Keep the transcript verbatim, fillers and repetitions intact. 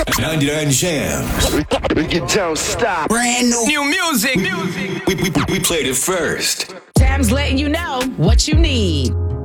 ninety-nine Jams. You don't stop. Brand new. New music. music. We, we, we played it first. Jams letting you know what you need.